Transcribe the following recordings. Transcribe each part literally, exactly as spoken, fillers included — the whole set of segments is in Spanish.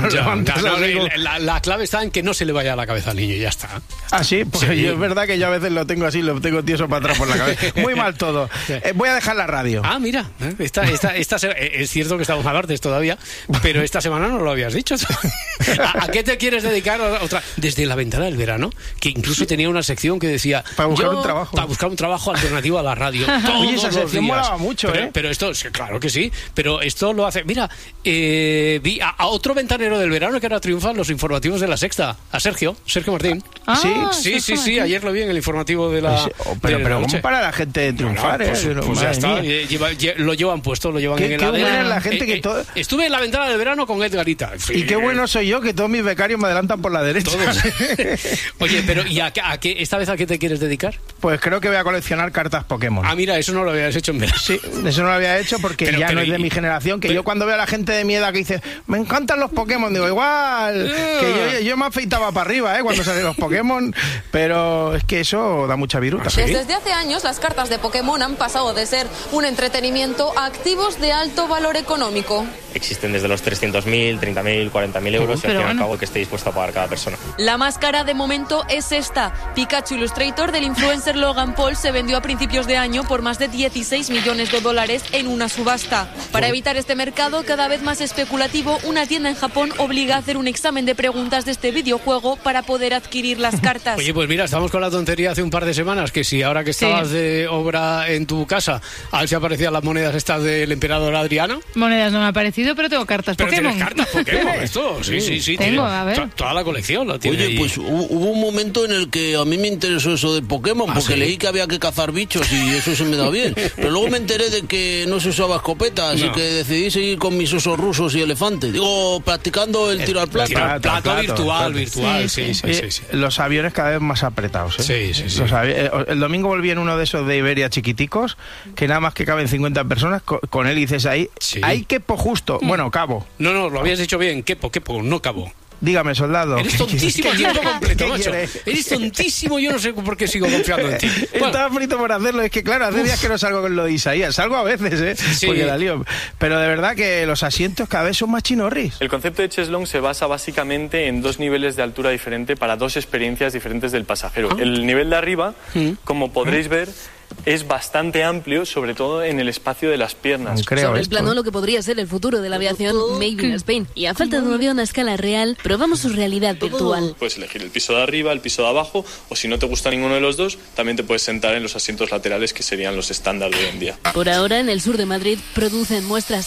lo ya, levantas no, no, así como... la, la clave está en que no se le vaya a la cabeza al niño y ya está. Ah, sí, pues sí. Yo, es verdad que yo a veces lo tengo así, lo tengo tieso para atrás por la cabeza. Muy mal todo. Eh, voy a dejar la radio. Ah, mira, esta, esta, esta, es cierto que estamos a martes todavía, pero esta semana no lo habías dicho. ¿A, a qué te quieres dedicar otra? Desde la ventana del verano, que incluso tenía una sección que decía... Para buscar yo, un trabajo. Para buscar un trabajo alternativo a la radio. Todos Oye, esa sección los días. molaba mucho, pero, ¿eh? Pero esto, sí, claro que sí, pero esto lo hace... Mira, eh, vi a, a otro ventanero del verano que ahora triunfan los informativos de La Sexta, a Sergio, Sergio Martín. Ah, sí, sí, sí, sí, ayer lo vi en el informativo de la... Sí, oh, pero, de pero la ¿cómo para la gente de triunfar? Bueno, pues, eh? pues ya Madre está, mía. lleva, lleva, lo llevan puesto, lo llevan Qué- en el qué A D N. buena es la gente Eh, que eh, todo- Estuve en la ventana del verano con Edgarita. Y qué bueno soy yo que todos mis becarios me adelantan por la derecha. Todos. Oye, pero ¿y a, qué- a qué, esta vez a qué te quieres dedicar? Pues creo que voy a coleccionar cartas Pokémon. Ah, mira, eso no lo habías hecho en verano. Sí, eso no lo había hecho porque Pero- ya pero no es de y- mi generación. Que pero- yo cuando veo a la gente de mi edad que dice, me encantan los Pokémon, digo, igual. Que yo, yo me afeitaba para arriba, ¿eh? Cuando salían los Pokémon. Pero es que eso da mucha viruta. ¿Sí? Desde hace años, las cartas de Pokémon han pasado de ser un entretenimiento a activos de alto valor económico. Existen desde los trescientos mil, treinta mil, cuarenta mil euros y al Pero fin y al bueno. cabo que esté dispuesto a pagar cada persona. La más cara de momento es esta. Pikachu Illustrator del influencer Logan Paul se vendió a principios de año por más de dieciséis millones de dólares en una subasta. Para evitar este mercado cada vez más especulativo, una tienda en Japón obliga a hacer un examen de preguntas de este videojuego para poder adquirir las cartas. Oye, pues mira, estamos con la tontería hace un par de semanas, que si ahora que Sí. estabas de obra en tu casa, a ver si aparecían las monedas estas del emperador Adriano. Monedas no me ha parecido, pero tengo cartas Pero Pokémon. tienes cartas Pokémon, esto, sí, sí, sí. Tengo, tiene a ver. to- Toda la colección lo tiene. Oye, ahí. pues hu- hubo un momento en el que a mí me interesó eso de Pokémon, ¿Ah, porque sí? leí que había que cazar bichos y eso se me da bien. Pero luego me enteré de que no se usaba escopeta, así No. que decidí seguir con mis osos rusos y elefantes. Digo, practicando el tiro al plato. Tiro al Plato, plato, plato, virtual, plato. virtual, sí, sí, sí. Oye, sí. los aviones cada vez más apretados, ¿eh? Sí, sí, sí. Los avi- eh, El domingo volví en uno de esos de Iberia chiquiticos, que nada más que caben cincuenta personas, co- con él dices ahí, Sí. hay que po justo, bueno, cabo. No, no, lo habías dicho bien. Quepo, quepo, no cabo. Dígame, soldado. Eres tontísimo a ¿Qué tiempo quiere? completo, ¿Qué macho. quiere? Eres tontísimo, yo no sé por qué sigo confiando en ti. Bueno, Estaba frito por hacerlo, es que claro, hace días que no salgo con lo de Isaías, salgo a veces, ¿eh? Sí. Porque la lío. Pero de verdad que los asientos cada vez son más chinorris. El concepto de Cheslong se basa básicamente en dos niveles de altura diferente para dos experiencias diferentes del pasajero. Ah. El nivel de arriba, Mm. como podréis ver, es bastante amplio, sobre todo en el espacio de las piernas. No creo Sobre el esto. plano lo que podría ser el futuro de la aviación Made in Spain. Y a falta de un avión a escala real, probamos su realidad virtual. Puedes elegir el piso de arriba, el piso de abajo, o si no te gusta ninguno de los dos, también te puedes sentar en los asientos laterales, que serían los estándar de hoy en día. Por ahora, en el sur de Madrid, producen muestras.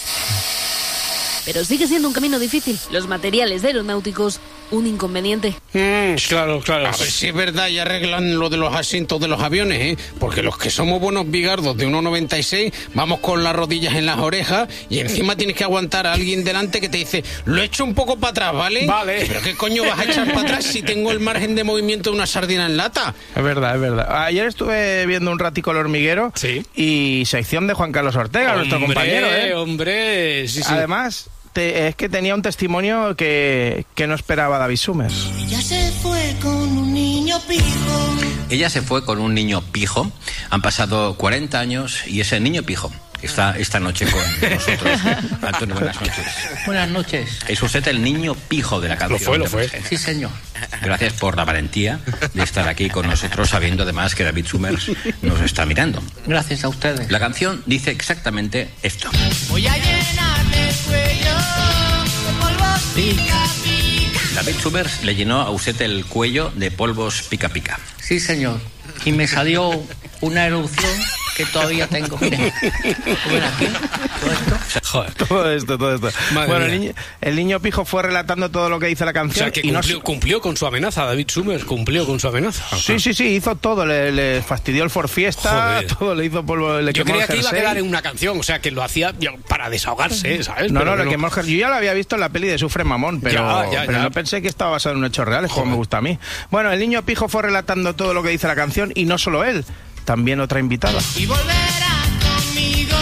Pero sigue siendo un camino difícil. Los materiales aeronáuticos, un inconveniente. mm, claro, claro. A ver si es verdad y arreglan lo de los asientos de los aviones, ¿eh? Porque los que somos buenos bigardos de uno noventa y seis vamos con las rodillas en las orejas y encima tienes que aguantar a alguien delante que te dice, lo echo un poco para atrás, ¿vale? Vale. ¿Pero qué coño vas a echar para atrás si tengo el margen de movimiento de una sardina en lata? Es verdad, es verdad. Ayer estuve viendo un ratico El Hormiguero Sí. y sección de Juan Carlos Ortega, nuestro Hombre, compañero, ¿eh? Hombre, sí, sí. Además, te- es que tenía un testimonio que, que no esperaba David Summers. Ella se fue con un niño pijo. Ella se fue con un niño pijo. Han pasado cuarenta años y ese niño pijo que está esta noche con nosotros. Antonio, buenas noches. Buenas noches. Es usted el niño pijo de la canción. Lo fue, lo fue. Sí, señor. Gracias por la valentía de estar aquí con nosotros, sabiendo además que David Summers nos está mirando. Gracias a ustedes. La canción dice exactamente esto. Voy a llenarme el cuello de polvos pica pica. David Summers le llenó a usted el cuello de polvos pica pica. Sí, señor. Y me salió una erupción que todavía tengo. Miren. Ven aquí. Todo esto. Joder. Todo esto, todo esto. Madre bueno, el mía. niño, el niño pijo fue relatando todo lo que dice la O canción. sea, que y no cumplió, cumplió con su amenaza, David Summers cumplió con su amenaza. Sí, sí, sí, hizo todo. Le, le fastidió el For Fiesta, Joder. todo, le hizo polvo. Le Yo quemó creía el que iba a jersey. quedar en una canción, o sea, que lo hacía yo, para desahogarse, ¿sabes? No, Pero no, que le quemó el jersey. Yo ya lo había visto en la peli de Sufre Mamón, pero, Ya, ya, pero ya. no pensé que estaba basado en hechos reales, como me gusta a mí. Bueno, el niño pijo fue relatando todo lo que dice la canción y no solo él, también otra invitada. Y volverás conmigo.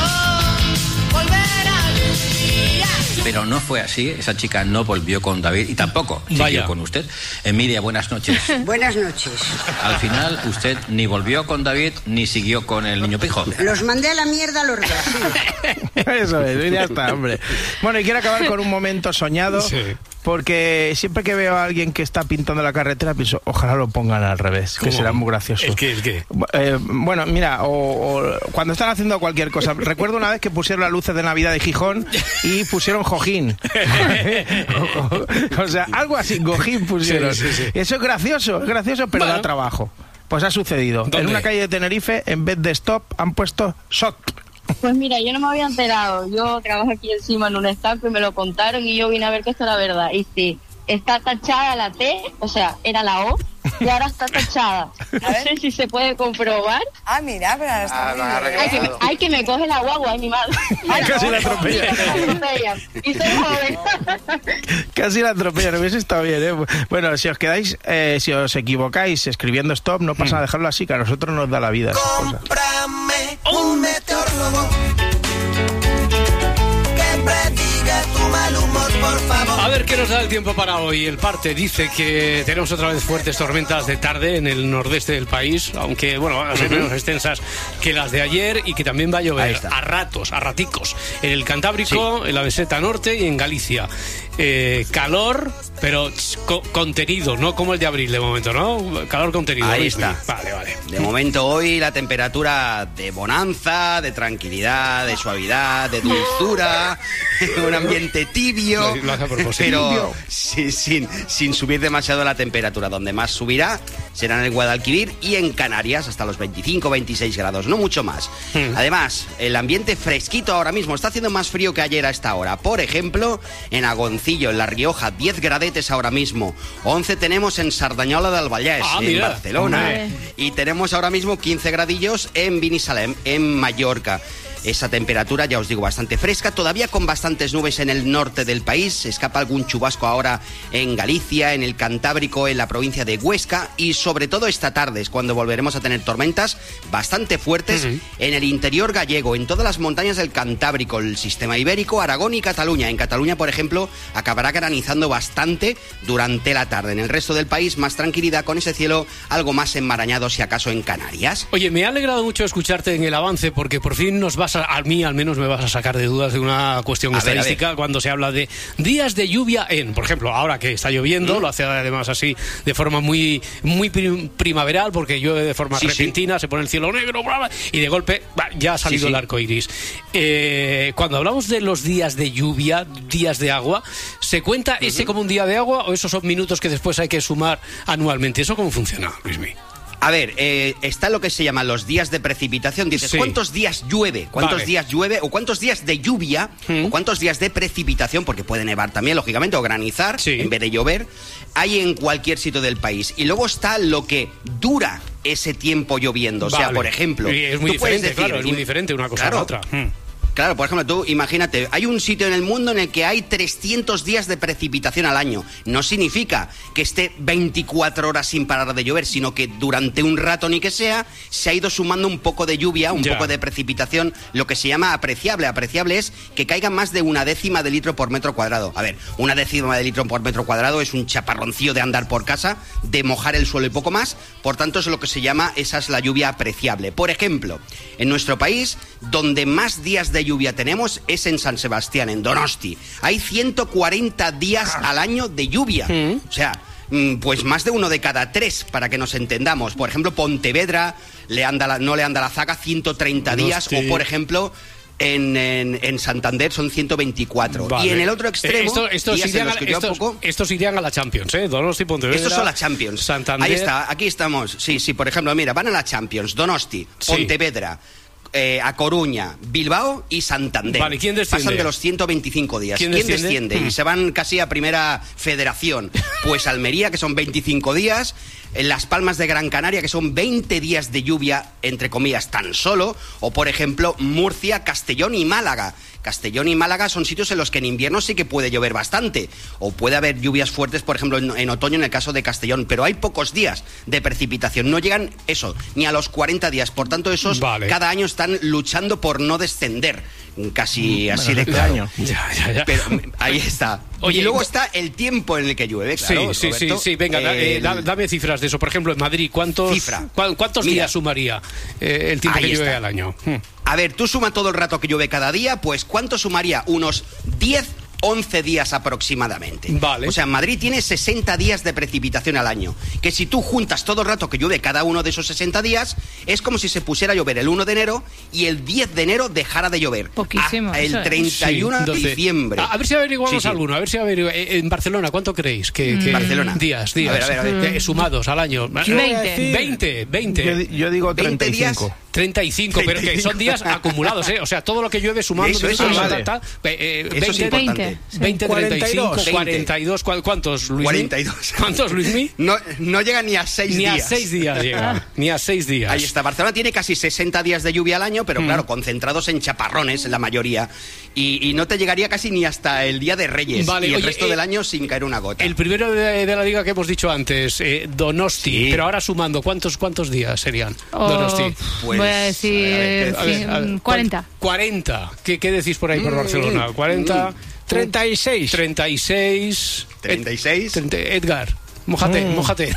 Volverás un día. Pero no fue así, esa chica no volvió con David y tampoco siguió Vaya. con usted. Emilia, buenas noches. Buenas noches. Al final usted ni volvió con David ni siguió con el niño pijo. Los mandé a la mierda a los dos. Sí. Eso es, ya está, hombre. Bueno, y quiero acabar con un momento soñado. Sí. porque siempre que veo a alguien que está pintando la carretera pienso, ojalá lo pongan al revés, ¿Cómo? que será muy gracioso. ¿El qué? ¿El qué? Eh, bueno, mira, o, o cuando están haciendo cualquier cosa. Recuerdo una vez que pusieron las luces de Navidad de Gijón y pusieron Jojín. O sea, algo así, Gojín pusieron. Sí, sí, sí. Eso es gracioso, es gracioso, pero Bueno. da trabajo. Pues ha sucedido. ¿Dónde? En una calle de Tenerife, en vez de stop, han puesto shot. Pues mira, yo no me había enterado. Yo trabajo aquí encima en un estanco y me lo contaron y yo vine a ver que esto era verdad. Y sí, está tachada la T, o sea, era la O, y ahora está tachada. No sé si se puede comprobar. Ah, mira, pero ahora está muy bien. Ay, que me, ay, que me coge la guagua, ay, mi madre. Ay, Casi no, la atropella. casi la atropella. Y soy joven. Casi la atropellan, hubiese estado bien, ¿eh? Bueno, si os quedáis, eh, si os equivocáis escribiendo stop, no pasa nada, dejarlo así, que a nosotros nos da la vida esas cosas. Cómprame un meteorólogo que prediga tu mal humor, por favor. A ver qué nos da el tiempo para hoy. El parte dice que tenemos otra vez fuertes tormentas de tarde en el nordeste del país, aunque bueno, van a ser menos extensas que las de ayer, y que también va a llover a ratos, a raticos, en el Cantábrico, en la meseta norte y en Galicia. Eh, calor, pero co contenido, no como el de abril de momento, ¿no? Calor contenido. Ahí Luismi. está. Vale, vale. De momento hoy la temperatura de bonanza, de tranquilidad, de suavidad, de dulzura, un ambiente tibio, Lo- lo hace a propósito. pero Tibio. sin, sin, sin subir demasiado la temperatura. Donde más subirá será en el Guadalquivir y en Canarias, hasta los veinticinco veintiséis grados, no mucho más. Hmm. Además, el ambiente fresquito ahora mismo, está haciendo más frío que ayer a esta hora. Por ejemplo, en Agoncillo, en La Rioja, diez gradetes ahora mismo. once tenemos en Sardañola del Vallès, Ah, en mira. Barcelona. Hombre. Y tenemos ahora mismo quince gradillos en Binissalem, en Mallorca. Esa temperatura, ya os digo, bastante fresca, todavía con bastantes nubes en el norte del país. Se escapa algún chubasco ahora en Galicia, en el Cantábrico, en la provincia de Huesca, y sobre todo esta tarde es cuando volveremos a tener tormentas bastante fuertes Uh-huh. en el interior gallego, en todas las montañas del Cantábrico, el sistema ibérico, Aragón y Cataluña. En Cataluña, por ejemplo, acabará granizando bastante durante la tarde. En el resto del país, más tranquilidad, con ese cielo algo más enmarañado, si acaso en Canarias. Oye, me ha alegrado mucho escucharte en el avance, porque por fin nos vas a, a mí al menos me vas a sacar de dudas de una cuestión A ver, estadística, a ver. cuando se habla de días de lluvia en, por ejemplo, ahora que está lloviendo, ¿Mm? lo hace además así de forma muy muy prim- primaveral, porque llueve de forma Sí, repentina, se pone el cielo negro, bla, bla, y de golpe bah, ya ha salido Sí, sí. el arco iris. Eh, cuando hablamos de los días de lluvia, días de agua, ¿se cuenta ese como un día de agua o esos son minutos que después hay que sumar anualmente? ¿Eso cómo funciona, Luismi? A ver, eh, está lo que se llaman los días de precipitación. Dices, Sí. ¿cuántos días llueve? ¿Cuántos Vale. días llueve? ¿O cuántos días de lluvia? ¿O cuántos días de precipitación? Porque puede nevar también, lógicamente, o granizar en vez de llover. Hay en cualquier sitio del país. Y luego está lo que dura ese tiempo lloviendo. O sea, Vale. por ejemplo... Y es muy tú puedes diferente, decir, claro, es muy im- diferente una cosa Claro. a la otra. Hmm. Claro, por ejemplo, tú imagínate, hay un sitio en el mundo en el que hay trescientos días de precipitación al año. No significa que esté veinticuatro horas sin parar de llover, sino que durante un rato ni que sea, se ha ido sumando un poco de lluvia, un Ya. poco de precipitación, lo que se llama apreciable. Apreciable es que caiga más de una décima de litro por metro cuadrado. A ver, una décima de litro por metro cuadrado es un chaparroncillo de andar por casa, de mojar el suelo y poco más. Por tanto, es lo que se llama, esa es la lluvia apreciable. Por ejemplo, en nuestro país, donde más días de lluvia tenemos es en San Sebastián, en Donosti. Hay ciento cuarenta días al año de lluvia. O sea, mm, pues más de uno de cada tres, para que nos entendamos. Por ejemplo, Pontevedra le anda la- no le anda la zaga ciento treinta días, Donosti. o por ejemplo... En, en, en Santander son ciento veinticuatro. Vale. Y en el otro extremo, Eh, esto- estos, días en irían los a, que yo estos- poco... estos irían a la Champions, ¿eh? Donosti, Pontevedra. Estos son la Champions. Santander. Ahí está, aquí estamos. Sí, sí, por ejemplo, mira, van a la Champions, Donosti, Sí. Pontevedra, eh, A Coruña, Bilbao y Santander. Vale, ¿quién desciende? Pasan de los ciento veinticinco días. ¿Quién ¿Quién, desciende? desciende? Hmm. Y se van casi a primera federación. Pues Almería, que son veinticinco días. En Las Palmas de Gran Canaria, que son veinte días de lluvia, entre comillas, tan solo. O, por ejemplo, Murcia, Castellón y Málaga. Castellón y Málaga son sitios en los que en invierno sí que puede llover bastante. O puede haber lluvias fuertes, por ejemplo, en, en otoño en el caso de Castellón. Pero hay pocos días de precipitación. No llegan, eso, ni a los cuarenta días. Por tanto, esos Vale. cada año están luchando por no descender. Casi Mm, así de este claro. año. Ya, ya, ya. Pero mm, ahí está. Oye, y luego no- está el tiempo en el que llueve, claro, sí, sí, sí, Roberto. sí, venga, da- eh, El- da- dame cifras de eso. Por ejemplo, en Madrid, ¿cuántos, Cifra. cua- ¿cuántos Mira. días sumaría eh, el tiempo Ahí que llueve está. al año? Hmm. A ver, tú suma todo el rato que llueve cada día, pues ¿cuánto sumaría? Unos diez once días aproximadamente. Vale. O sea, Madrid tiene sesenta días de precipitación al año, que si tú juntas todo el rato que llueve cada uno de esos sesenta días, es como si se pusiera a llover el uno de enero y el diez de enero dejara de llover. Poquísimo. Ah, el treinta y uno Sí, de doce. diciembre. A, a ver si averiguamos Sí, sí. alguno, a ver si averiguamos. En Barcelona, ¿cuánto creéis que, que- Barcelona. días, días, A ver, a ver, a ver. eh, sumados al año? veinte. veinte, veinte. Yo, di- yo digo veinte treinta y días. cinco. treinta y cinco, pero que son días acumulados, ¿eh? O sea, todo lo que llueve sumando... Eso, eso, ta, ta, vale. ta, ta, eh, Eso es veinte, importante. Sí. veinte, treinta y cinco, veinte. cuarenta y dos, ¿cu- ¿cuántos, Luis? cuarenta y dos. ¿Cuántos, Luismi? No, no llega ni a seis Ni días. a seis días llega, ni a seis días. Ahí está, Barcelona tiene casi sesenta días de lluvia al año, pero claro, concentrados en chaparrones, la mayoría. Y, y no te llegaría casi ni hasta el Día de Reyes. Vale, y el oye, resto eh, del año sin caer una gota. El primero de, de la liga que hemos dicho antes, eh, Donosti, Sí. pero ahora sumando, ¿cuántos, cuántos días serían? Oh, Donosti. Pues, voy a decir a ver, A ver, a ver, cin- cuarenta. cuarenta. ¿Qué, qué decís por ahí por Mm, Barcelona? cuarenta. treinta y seis. treinta y seis. treinta y seis. treinta Edgar, mójate, mójate.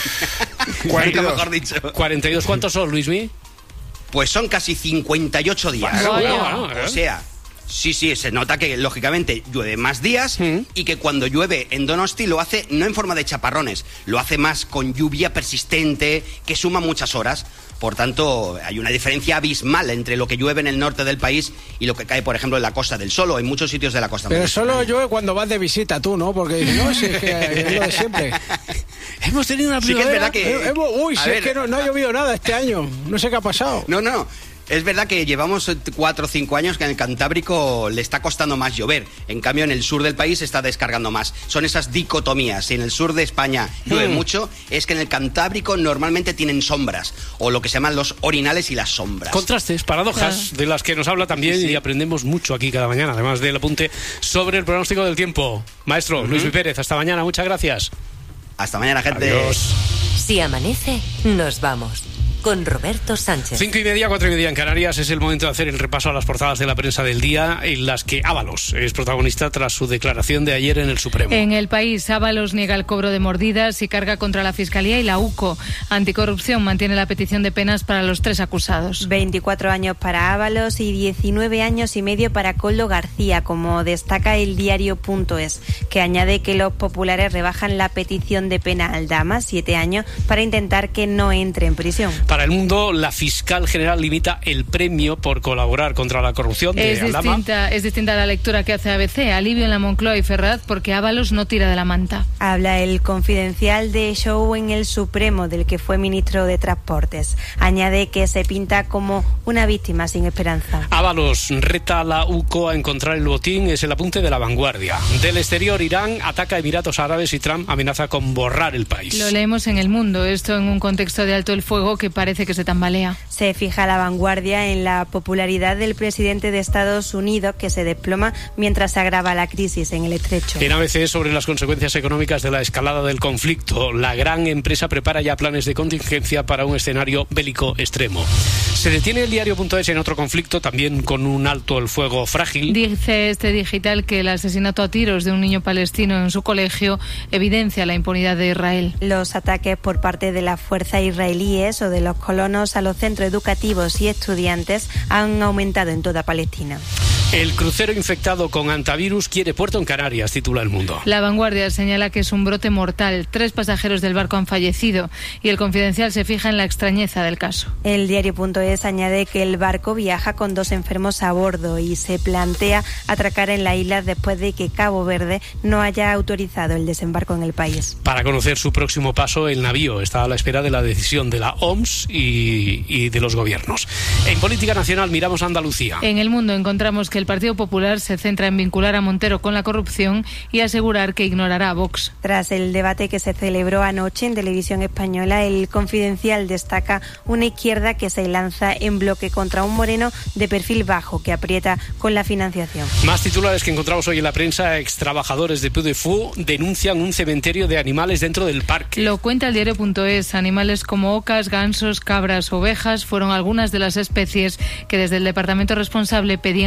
Nunca mejor dicho. cuarenta y dos. ¿Cuántos son, Luismi? Pues son casi cincuenta y ocho días. Bueno, Vaya. bueno, ¿eh? O sea, sí, sí, se nota que lógicamente llueve más días Mm. y que cuando llueve en Donosti lo hace no en forma de chaparrones, lo hace más con lluvia persistente que suma muchas horas. Por tanto, hay una diferencia abismal entre lo que llueve en el norte del país y lo que cae, por ejemplo, en la Costa del Sol o en muchos sitios de la costa. Pero mediterránea. solo llueve cuando vas de visita tú, ¿no? Porque dices, no, si es que es lo de siempre. Hemos tenido una Sí que es primavera. verdad que... Eh, hemos- uy, a si es ver, que no, no ha llovido nada este año. No sé qué ha pasado. No, no. Es verdad que llevamos eh, cuatro o cinco años que en el Cantábrico le está costando más llover. En cambio, en el sur del país se está descargando más. Son esas dicotomías. Si en el sur de España llueve Mm. mucho, es que en el Cantábrico normalmente tienen sombras. O lo que se llaman los orinales y las sombras. Contrastes, paradojas, de las que nos habla también Sí, sí. y aprendemos mucho aquí cada mañana, además del apunte sobre el pronóstico del tiempo. Maestro, Luis Pérez, hasta mañana, muchas gracias. Hasta mañana, gente. Adiós. Si amanece, nos vamos. Con Roberto Sánchez. Cinco y media, cuatro y media en Canarias. Es el momento de hacer el repaso a las portadas de la prensa del día, en las que Ábalos es protagonista tras su declaración de ayer en el Supremo. En el país, Ábalos niega el cobro de mordidas y carga contra la Fiscalía y la UCO. Anticorrupción mantiene la petición de penas para los tres acusados. veinticuatro años para Ábalos y diecinueve años y medio para Koldo García, como destaca el diario.es, que añade que los populares rebajan la petición de pena al Dama, siete años, para intentar que no entre en prisión. Para El Mundo, la fiscal general limita el premio por colaborar contra la corrupción de Es Aldama. distinta, es distinta la lectura que hace A B C. Alivio en la Moncloa y Ferraz porque Ábalos no tira de la manta. Habla el confidencial de show en el Supremo, del que fue ministro de Transportes. Añade que se pinta como una víctima sin esperanza. Ábalos reta a la UCO a encontrar el botín, es el apunte de La Vanguardia. Del exterior, Irán ataca a Emiratos Árabes y Trump amenaza con borrar el país. Lo leemos en El Mundo, esto en un contexto de alto el fuego que parece que se tambalea. Se fija La Vanguardia en la popularidad del presidente de Estados Unidos, que se desploma mientras se agrava la crisis en el estrecho. En A B C, sobre las consecuencias económicas de la escalada del conflicto, la gran empresa prepara ya planes de contingencia para un escenario bélico extremo. Se detiene el diario.es en otro conflicto, también con un alto el fuego frágil. Dice este digital que el asesinato a tiros de un niño palestino en su colegio evidencia la impunidad de Israel. Los ataques por parte de las fuerzas israelíes o de los colonos a los centros educativos y estudiantes han aumentado en toda Palestina. El crucero infectado con antivirus quiere puerto en Canarias, titula El Mundo. La Vanguardia señala que es un brote mortal. Tres pasajeros del barco han fallecido y el Confidencial se fija en la extrañeza del caso. El diario.es añade que el barco viaja con dos enfermos a bordo y se plantea atracar en la isla después de que Cabo Verde no haya autorizado el desembarco en el país. Para conocer su próximo paso, el navío está a la espera de la decisión de la O M S y, y de los gobiernos. En política nacional miramos a Andalucía. En El Mundo encontramos que el Partido Popular se centra en vincular a Montero con la corrupción y asegurar que ignorará a Vox. Tras el debate que se celebró anoche en Televisión Española, el Confidencial destaca una izquierda que se lanza en bloque contra un Moreno de perfil bajo que aprieta con la financiación. Más titulares que encontramos hoy en la prensa. Extrabajadores de Puy de Fou denuncian un cementerio de animales dentro del parque. Lo cuenta el diario.es. Animales como ocas, gansos, cabras, ovejas fueron algunas de las especies que desde el departamento responsable pedían a sus equipos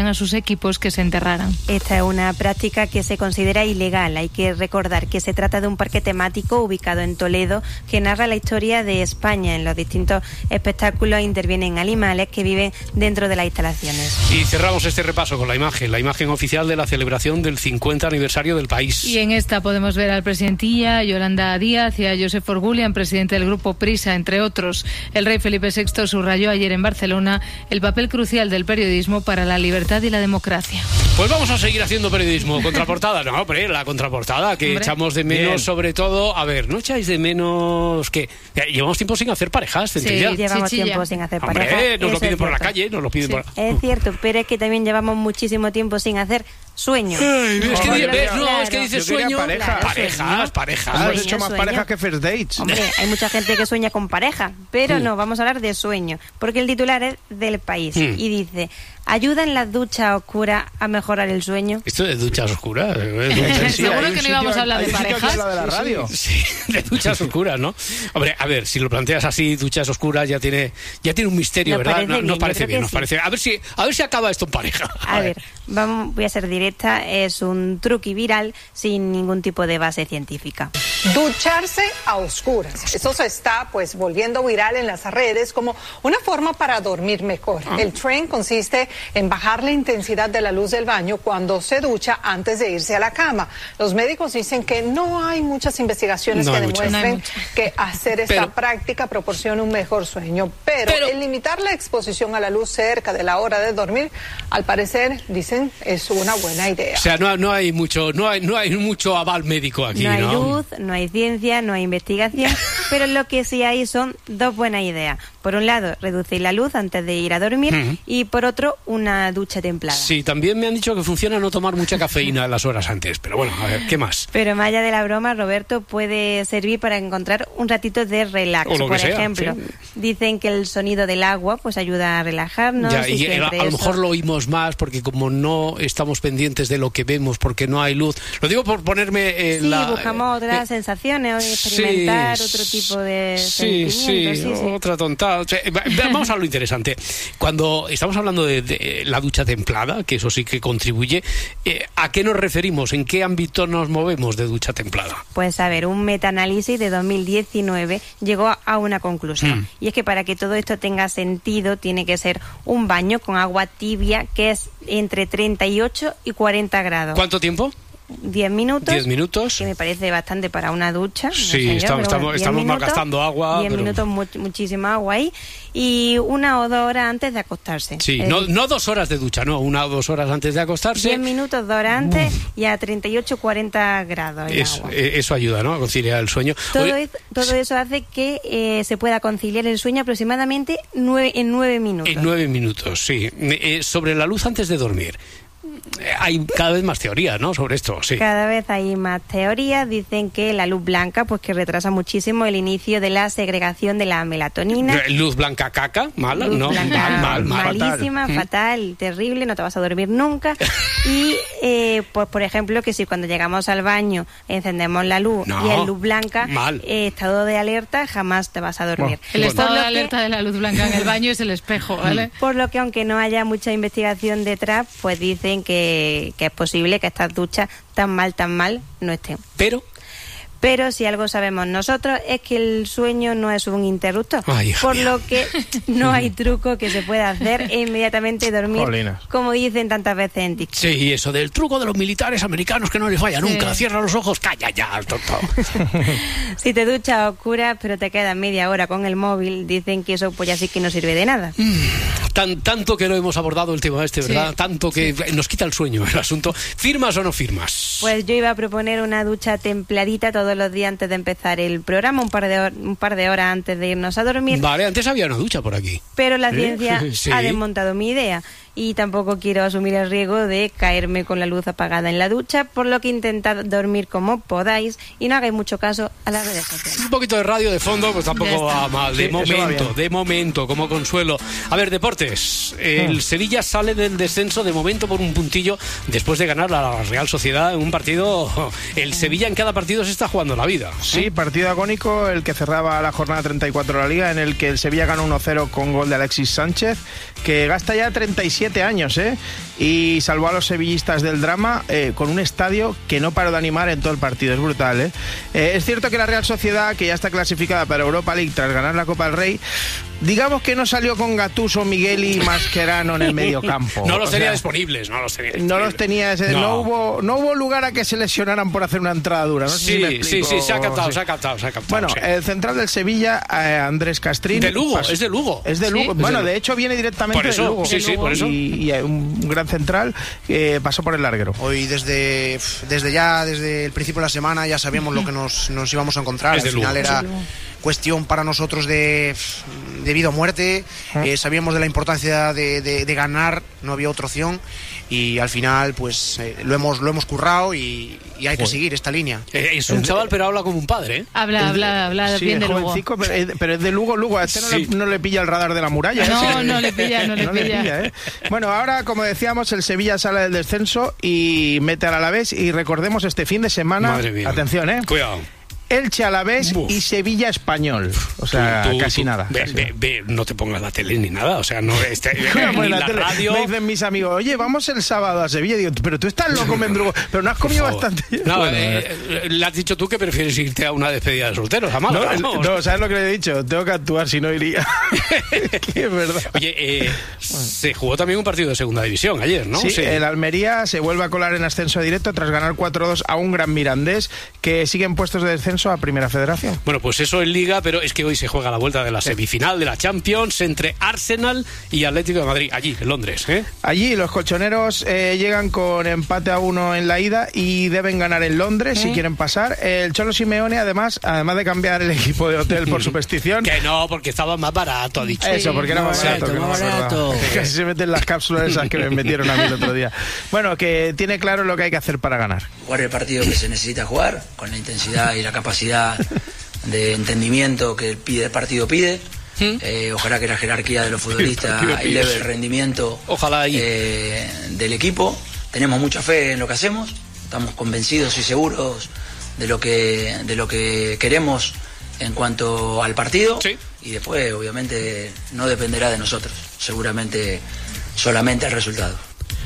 equipos que se enterraran. Esta es una práctica que se considera ilegal. Hay que recordar que se trata de un parque temático ubicado en Toledo que narra la historia de España. En los distintos espectáculos intervienen animales que viven dentro de las instalaciones. Y cerramos este repaso con la imagen, la imagen oficial de la celebración del cincuenta aniversario del país. Y en esta podemos ver al presidentilla, Yolanda Díaz y a Josep Orgulian, presidente del grupo Prisa, entre otros. El rey Felipe sexto subrayó ayer en Barcelona el papel crucial del periodismo para la libertad y la democracia. Pues vamos a seguir haciendo periodismo. Contraportada, no, hombre, la contraportada que hombre. echamos de menos, bien. Sobre todo, a ver, ¿no echáis de menos que llevamos tiempo sin hacer parejas? Sí, Centella? llevamos Chichilla. tiempo sin hacer hombre, parejas. nos Eso lo piden es por la cierto. calle, nos lo piden Sí, por la... es cierto, pero es que también llevamos muchísimo tiempo sin hacer sueño. Ay, es que, Hombre, ¿ves? No, claro. es que dices Yo quería sueño. parejas. Claro, parejas, parejas. Hemos Sueño, hecho más sueño. parejas que first dates. Hombre, hay mucha gente que sueña con pareja, pero no, vamos a hablar de sueño, porque el titular es del País Mm. y dice: ¿ayudan las duchas oscuras a mejorar el sueño? Esto de duchas oscuras. ¿eh? Sí, Seguro hay un que no sitio- íbamos a hablar hay de un sitio que parejas. habla de la radio. Sí, de duchas oscuras, ¿no? Hombre, a ver, si lo planteas así, duchas oscuras ya tiene ya tiene un misterio, Nos ¿verdad? parece No, bien, nos yo parece creo bien, que nos sí. parece. A ver si a ver si acaba esto en pareja. A ver, vamos, voy a ser directa, es un truqui viral sin ningún tipo de base científica. Ducharse a oscuras. Eso se está pues volviendo viral en las redes como una forma para dormir mejor. El trend consiste en bajar la intensidad de la luz del baño cuando se ducha antes de irse a la cama. Los médicos dicen que no hay muchas investigaciones No que hay muchas. demuestren No hay muchas. que hacer esta Pero- práctica proporciona un mejor sueño. Pero, Pero- el limitar la exposición a la luz cerca de la hora de dormir, al parecer, dicen, es una buena idea. O sea, no, no hay mucho no hay no hay mucho aval médico aquí, No hay ¿no? luz, no hay ciencia, no hay investigación, pero lo que sí hay son dos buenas ideas. Por un lado, reducir la luz antes de ir a dormir Ujú. y por otro, una ducha templada. Sí, también me han dicho que funciona no tomar mucha cafeína las horas antes, pero bueno, a ver, ¿qué más? Pero más allá de la broma, Roberto, puede servir para encontrar un ratito de relax. O lo que Por sea, ejemplo, sí. dicen que el sonido del agua pues ayuda a relajarnos. Ya, y y que a, entre a lo eso- mejor lo oímos más porque como no estamos pendientes de lo que vemos porque no hay luz. Lo digo por ponerme en Sí, la... buscamos eh, otras eh, sensaciones o experimentar sí, otro tipo de Sí, sí, sentimientos. Sí, sí. otra tontada. O sea, va- vamos a lo interesante. Cuando estamos hablando de, de la ducha templada, que eso sí que contribuye, eh, ¿a qué nos referimos? ¿En qué ámbito nos movemos de ducha templada? Pues a ver, un metaanálisis de dos mil diecinueve llegó a una conclusión. Mm. Y es que para que todo esto tenga sentido, tiene que ser un baño con agua tibia que es entre treinta y ocho y cuarenta grados. ¿Cuánto tiempo? diez minutos. diez minutos. Que me parece bastante para una ducha. no Sí, sé yo, estamos- pero estamos- diez estamos minutos, malgastando agua, diez pero- minutos, mu- muchísima agua ahí. Y una o dos horas antes de acostarse. Sí, Es no, decir, no dos horas de ducha, no, una o dos horas antes de acostarse. diez minutos, dos horas antes y a treinta y ocho cuarenta grados el Es- agua. eh, eso ayuda, ¿no? A conciliar el sueño. Todo, Oye, es- todo eso hace que eh, se pueda conciliar el sueño aproximadamente nueve, en nueve minutos. en nueve minutos, sí. Eh, sobre la luz antes de dormir. Eh, Hay cada vez más teorías, ¿no? Sobre esto, sí. Cada vez hay más teorías. Dicen que la luz blanca, pues que retrasa muchísimo el inicio de la segregación de la melatonina. Eh, Luz blanca caca, mala, Luz no, blanca mal, mal, mal. malísima, Mm. fatal, terrible, no te vas a dormir nunca. Y, eh, pues por ejemplo, que si cuando llegamos al baño encendemos la luz No, y es luz blanca, mal. eh, estado de alerta, jamás te vas a dormir. El Por estado lo de que- alerta de la luz blanca en el baño es el espejo, ¿vale? Por lo que aunque no haya mucha investigación detrás, pues dicen que, que es posible que estas duchas tan mal, tan mal no estén. Pero... Pero si algo sabemos nosotros es que el sueño no es un interruptor, Ay, hija por mía. lo que no hay truco que se pueda hacer e inmediatamente dormir, Jolina. como dicen tantas veces en TikTok. Sí, y eso del truco de los militares americanos que no les falla nunca. Sí. Cierra los ojos, calla ya, tonto. Si te duchas a oscuras pero te quedas media hora con el móvil, dicen que eso pues ya sí que no sirve de nada. Tan, tanto que lo hemos abordado el tema este, ¿verdad? Sí. Tanto que nos quita el sueño el asunto. ¿Firmas o no firmas? Pues yo iba a proponer una ducha templadita todos los días antes de empezar el programa, un par de, hor- un par de horas antes de irnos a dormir. Vale, antes había una ducha por aquí. Pero la ¿Sí? ciencia Sí. ha desmontado mi idea y tampoco quiero asumir el riesgo de caerme con la luz apagada en la ducha, por lo que intentad dormir como podáis y no hagáis mucho caso a las redes sociales. Un poquito de radio de fondo, pues Ya tampoco está. va mal. De Sí, eso va momento, bien. de momento, como consuelo. A ver, deportes. El Mm. Sevilla sale del descenso de momento por un puntillo después de ganar la Real Sociedad en un partido. El Sevilla en cada partido se está jugando la vida. Sí, partido agónico, el que cerraba la jornada treinta y cuatro de la Liga, en el que el Sevilla ganó uno cero con gol de Alexis Sánchez, que gasta ya treinta y siete siete años, ¿eh? Y salvó a los sevillistas del drama eh, con un estadio que no paró de animar en todo el partido. Es brutal, ¿eh? Eh, es cierto que la Real Sociedad, que ya está clasificada para Europa League tras ganar la Copa del Rey, digamos que no salió con Gattuso, Migueli y Mascherano en el mediocampo. No los O tenía sea, disponibles, no los tenía No disponibles. los tenía, ese- No. no. hubo, no hubo lugar a que se lesionaran por hacer una entrada dura. No sé si Sí, me sí, explico. sí, se ha captado, Sí. se ha captado, se ha captado. Bueno, sí. el central del Sevilla, eh, Andrés Castrín. De Lugo, pasó- es de Lugo. Es de Sí. Lugo. Es Bueno, de de Lugo. hecho viene directamente Por eso, de Lugo. sí, sí, por eso. Y, y un gran central que pasó por el larguero. Hoy desde, desde ya, desde el principio de la semana, ya sabíamos lo que nos, nos íbamos a encontrar. Es de Al final Lugo. era Es de Lugo. cuestión para nosotros de, de vida o muerte. Eh, sabíamos de la importancia de, de- de ganar, no había otra opción. Y al final, pues eh, lo hemos lo hemos currado y, y hay que Joder. seguir esta línea. Eh, es un chaval, pero habla como un padre, ¿eh? Habla, habla, habla Sí, bien es de Lugo. jovencico, pero es, pero es de Lugo, Lugo. A este no, Sí. le, no le pilla el radar de la muralla. No, ¿eh? no le pilla, no le pilla. ¿eh? Bueno, ahora, como decíamos, el Sevilla sale del descenso y mete al Alavés. Y recordemos este fin de semana, Madre mía. atención, ¿eh? Cuidado. Elche Alavés Uf. y Sevilla Español. O sea, Tú- tú- casi tú- nada. Ve, casi ve, ve, no te pongas la tele ni nada, o sea, no este, Bueno, ni en la la tele radio. me dicen mis amigos, oye, vamos el sábado a Sevilla. Digo, pero tú estás loco, Mendrugo. Pero no has comido Por favor. bastante. No, Bueno, eh, eh, le has dicho tú que prefieres irte a una despedida de solteros, a no, Málaga, ¿no? no, ¿sabes lo que le he dicho? Tengo que actuar, si no iría. Que es verdad. Oye, eh, se jugó también un partido de segunda división ayer, ¿no? Sí, el Almería se vuelve a colar en ascenso directo tras ganar cuatro dos a un Gran Mirandés, que sigue en puestos de descenso a Primera Federación. Bueno, pues eso en Liga, pero es que hoy se juega la vuelta de la semifinal de la Champions entre Arsenal y Atlético de Madrid, allí, en Londres, ¿eh? Allí los colchoneros eh, llegan con empate a uno en la ida y deben ganar en Londres si quieren pasar. El Cholo Simeone, además, además de cambiar el equipo de hotel por superstición... Que no, porque estaba más barato, ha dicho. Eso, porque era más barato. que no me acordaba. Casi se meten las cápsulas esas que me metieron a mí el otro día. Bueno, que tiene claro lo que hay que hacer para ganar. Jugar el partido que se necesita jugar, con la intensidad y la capacidad de entendimiento que pide el partido pide. Eh, ojalá que la jerarquía de los futbolistas eleve el rendimiento Ojalá eh, del equipo. Tenemos mucha fe en lo que hacemos, estamos convencidos y seguros de lo que de lo que queremos en cuanto al partido. Y después, obviamente, no dependerá de nosotros, seguramente solamente el resultado.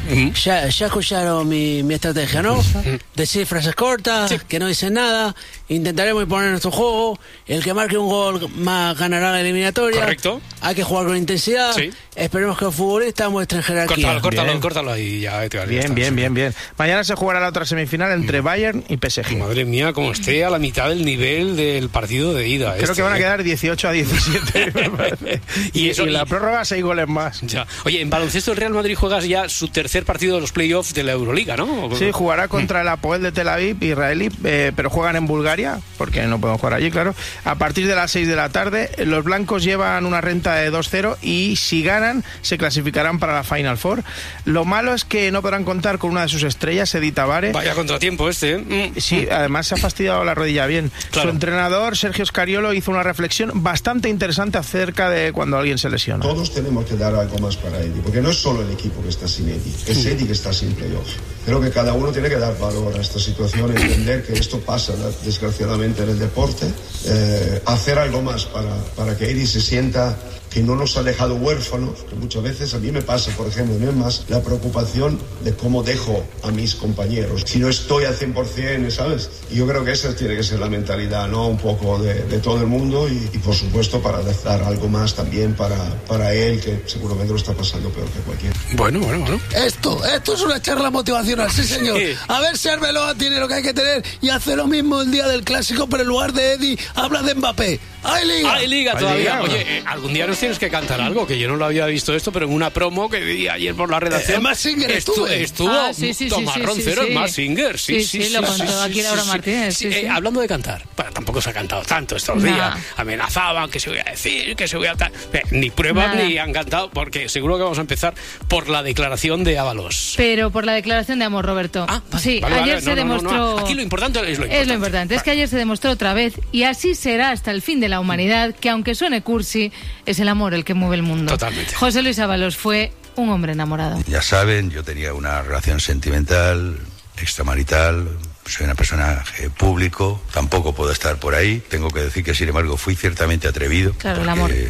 Ya, ya escucharon mi, mi estrategia, ¿no? Decir frases cortas, que no dicen nada, intentaremos imponer nuestro juego, el que marque un gol más ganará la eliminatoria. Correcto. Hay que jugar con intensidad, Sí. esperemos que los futbolistas muestren jerarquía. Córtalo, córtalo, Bien. córtalo ahí ya. Te Bien, bien, bien, bien. Mañana se jugará la otra semifinal entre Bayern y P S G. Madre mía, como esté a la mitad del nivel del partido de ida. Creo este, que van a ¿eh? quedar dieciocho a diecisiete, me parece. Y Y, eso- y en la y- prórroga seis goles más. Ya. Oye, en baloncesto el Real Madrid juega ya su tercer partido de los playoffs de la Euroliga, ¿no? Sí, jugará contra el Apoel de Tel Aviv, israelí, eh, pero juegan en Bulgaria, porque no podemos jugar allí, claro. A partir de las seis de la tarde, los blancos llevan una renta de dos cero y si ganan, se clasificarán para la Final Four. Lo malo es que no podrán contar con una de sus estrellas, Edith Tavares. Vaya contratiempo este, ¿eh? Sí, además se ha fastidiado la rodilla bien. Claro. Su entrenador, Sergio Scariolo, hizo una reflexión bastante interesante acerca de cuando alguien se lesiona. Todos tenemos que dar algo más para Eddie, porque no es solo el equipo que está sin Eddie, es Eddie que está sin playoff. Creo que cada uno tiene que dar valor a esta situación, entender que esto pasa desgraciadamente en el deporte, eh, hacer algo más para, para que Eddie se sienta que no nos ha dejado huérfanos, que muchas veces a mí me pasa, por ejemplo, no es más la preocupación de cómo dejo a mis compañeros, si no estoy al cien por ciento, ¿sabes? Y yo creo que esa tiene que ser la mentalidad, ¿no? Un poco de, de todo el mundo y, y, por supuesto, para dar algo más también para, para él, que seguramente lo está pasando peor que cualquiera. Bueno, bueno, bueno. Esto, esto es una charla motivacional, sí señor. Sí. A ver si Arbeloa tiene lo que hay que tener y hace lo mismo el día del clásico, pero en lugar de Eddie habla de Mbappé. ¡Hay liga! Hay liga Hay todavía. liga, Oye, eh, algún día nos tienes que cantar algo, que yo no lo había visto esto, pero en una promo que vi ayer por la redacción. Eh, Matt Singer estu- estuve. Estuvo Ah, sí, sí, sí, Tomás sí, sí, Roncero, sí. el Matt Singer. Sí, Sí, sí, sí, lo contó aquí Laura Martínez, sí, Eh, sí. hablando de cantar, bueno, tampoco se ha cantado tanto estos Nah. días. Amenazaban que se voy a decir, que se voy a... tal. Eh, ni pruebas Nada. ni han cantado, porque seguro que vamos a empezar por la declaración de Ábalos. Pero por la declaración de amor, Roberto. sí, Vale, ayer vale, se no, no, no, demostró... no. Aquí lo importante es lo importante. Es lo importante, es que ayer se demostró otra vez, y así será hasta el fin de la humanidad, que aunque suene cursi, es el amor el que mueve el mundo. Totalmente. José Luis Ábalos fue un hombre enamorado. Ya saben, yo tenía una relación sentimental, extramarital, soy una persona eh, público, tampoco puedo estar por ahí. Tengo que decir que, sin embargo, fui ciertamente atrevido. Claro, el porque amor.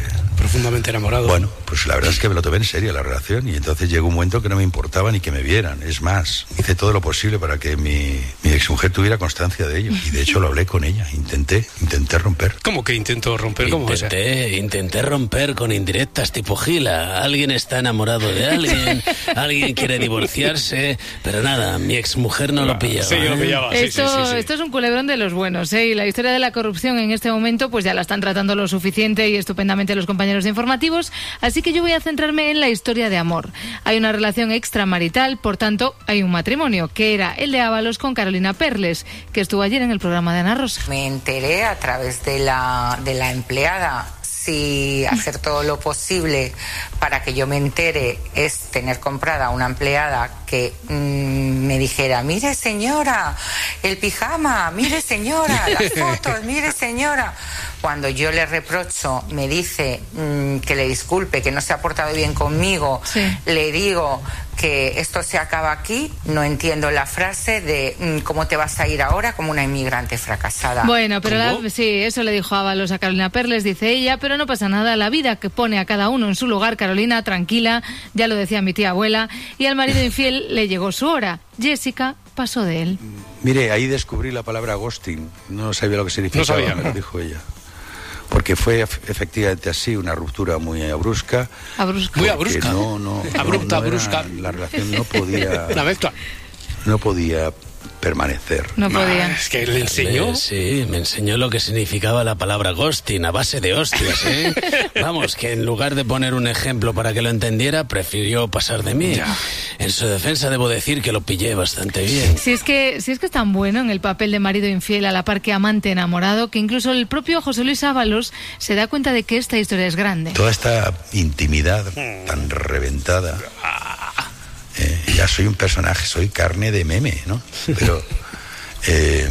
profundamente enamorado. Bueno, pues la verdad es que me lo tomé en serio la relación y entonces llegó un momento que no me importaba ni que me vieran. Es más, hice todo lo posible para que mi, mi exmujer tuviera constancia de ello y de hecho lo hablé con ella. Intenté, intenté romper. ¿Cómo que intentó romper? ¿Cómo Intenté, intenté romper con indirectas tipo Gila. Alguien está enamorado de alguien, alguien quiere divorciarse, pero nada, mi exmujer no lo pillaba. Sí, lo pillaba. ¿eh? Sí, Esto, sí, sí, sí. esto es un culebrón de los buenos, ¿eh? Y la historia de la corrupción en este momento pues ya la están tratando lo suficiente y estupendamente los compañeros de informativos, así que yo voy a centrarme en la historia de amor. Hay una relación extramarital, por tanto, hay un matrimonio, que era el de Ábalos con Carolina Perles, que estuvo ayer en el programa de Ana Rosa. Me enteré a través de la, de la empleada. Si hacer todo lo posible para que yo me entere es tener comprada una empleada que mmm, me dijera, mire señora, el pijama, mire señora, las fotos, mire señora. Cuando yo le reprocho, me dice mmm, que le disculpe, que no se ha portado bien conmigo, sí. Le digo que esto se acaba aquí, no entiendo la frase de mmm, ¿cómo te vas a ir ahora como una inmigrante fracasada? Bueno, pero la, sí, eso le dijo Ábalos a Carolina Perles, dice ella, pero no pasa nada, la vida que pone a cada uno en su lugar, Carolina, tranquila, ya lo decía mi tía abuela, y al marido infiel le llegó su hora. Jessica pasó de él. Mire, ahí descubrí la palabra ghosting, no sabía lo que significaba, no sabía. Me lo dijo ella. Porque fue efectivamente así, una ruptura muy abrusca. Abrusca. Muy abrusca. No, no, Abrupta, no, no brusca. Era, la relación no podía... La mezcla. No podía permanecer. No podía. Ah, es que le enseñó. Sí, me enseñó lo que significaba la palabra ghosting a base de hostias, ¿eh? Vamos, que en lugar de poner un ejemplo para que lo entendiera, prefirió pasar de mí. Ya. En su defensa debo decir que lo pillé bastante bien. Si es que, si es que es tan bueno en el papel de marido infiel a la par que amante enamorado, que incluso el propio José Luis Ábalos se da cuenta de que esta historia es grande. Toda esta intimidad tan reventada... Eh, ya soy un personaje, soy carne de meme, ¿no? Pero eh,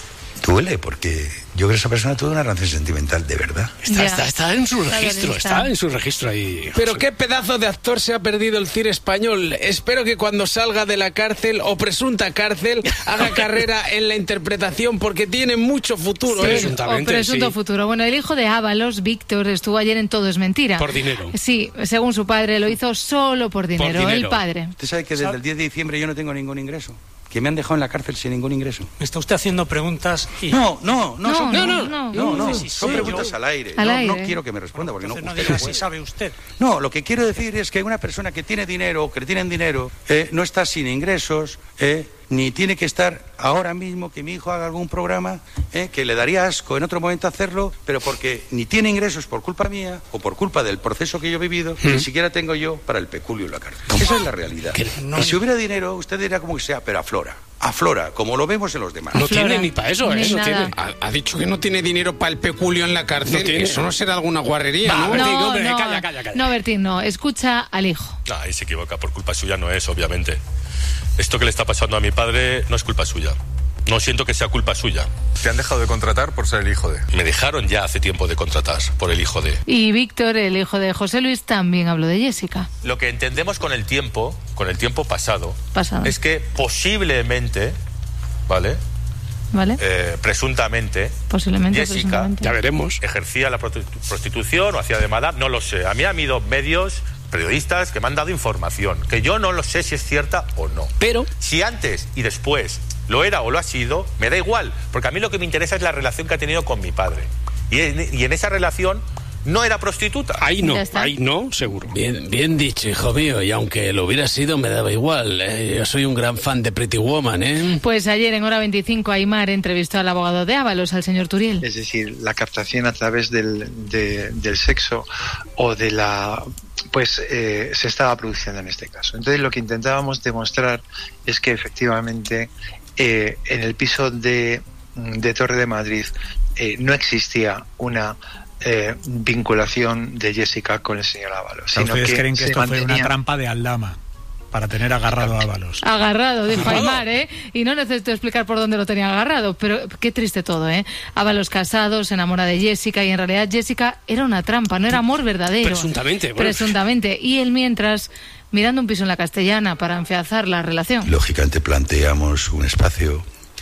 duele porque yo creo que esa persona tuvo una relación sentimental de verdad. Está, está, está en su registro, está en su registro ahí. Pero qué pedazo de actor se ha perdido el cine español. Espero que cuando salga de la cárcel o presunta cárcel haga carrera en la interpretación porque tiene mucho futuro. Sí, ¿eh? Presuntamente, o presunto sí. futuro. Bueno, el hijo de Ábalos, Víctor, estuvo ayer en Todo es Mentira. Por dinero. Sí, según su padre, lo hizo solo por dinero. Por dinero. El padre. ¿Usted sabe que desde el diez de diciembre yo no tengo ningún ingreso? Que me han dejado en la cárcel sin ningún ingreso. Me está usted haciendo preguntas y... No, no, no, no, son, no, no, no, no, no, sí, sí, son sí, preguntas yo... al aire. Al no, aire. no quiero que me responda porque Entonces no, no usted diga no si sabe usted. No, lo que quiero decir es que una persona que tiene dinero o que le tienen dinero eh, no está sin ingresos, eh, ni tiene que estar ahora mismo que mi hijo haga algún programa, eh, que le daría asco en otro momento hacerlo, pero porque ni tiene ingresos por culpa mía o por culpa del proceso que yo he vivido, ¿Mm? Ni siquiera tengo yo para el peculio y la cárcel. Esa es la realidad. No, y si hubiera dinero, usted dirá como que sea, pero aflora. Aflora, como lo vemos en los demás. No aflora. Tiene ni para eso, ni eso nada. tiene. Ha, ha dicho que no tiene dinero para el peculio en la cárcel. No eso no será alguna guarrería, Va, ¿no? Bertín, no, hombre, no, calla, calla, calla. No, Bertín, no. Escucha al hijo. No, ahí se equivoca, por culpa suya no es, obviamente. Esto que le está pasando a mi padre no es culpa suya. No siento que sea culpa suya. ¿Te han dejado de contratar por ser el hijo de? Me dejaron ya hace tiempo de contratar por el hijo de. Y Víctor, el hijo de José Luis, también habló de Jessica. Lo que entendemos con el tiempo, con el tiempo pasado, pasado. es que posiblemente, ¿vale? ¿Vale? Eh, presuntamente, Posiblemente, Jessica, presuntamente. ya veremos, ejercía la prostitución o hacía de madame, no lo sé. A mí ha habido medios, periodistas que me han dado información, que yo no lo sé si es cierta o no. Pero si antes y después lo era o lo ha sido, me da igual, porque a mí lo que me interesa es la relación que ha tenido con mi padre. Y en, y en esa relación no era prostituta. Ahí no, ahí no, seguro. Bien, bien dicho, hijo mío, y aunque lo hubiera sido, me daba igual. ¿eh? Yo soy un gran fan de Pretty Woman, ¿eh? Pues ayer en Hora veinticinco, Aymar entrevistó al abogado de Ábalos, al señor Turiel. Es decir, la captación a través del, de, del sexo o de la... pues eh, se estaba produciendo en este caso. Entonces lo que intentábamos demostrar es que efectivamente eh, en el piso de, de Torre de Madrid eh, no existía una eh, vinculación de Jessica con el señor Ábalos. Sino ¿Ustedes que creen que esto mantenía... fue una trampa de Aldama para tener agarrado a Ábalos? Agarrado, dijo Aymar, ¿eh? Y no necesito explicar por dónde lo tenía agarrado, pero qué triste todo, ¿eh? Ábalos casado, se enamora de Jessica y en realidad Jessica era una trampa, no era amor verdadero. Presuntamente. Bueno. Presuntamente. Y él mientras, mirando un piso en la Castellana para afianzar la relación. Lógicamente planteamos un espacio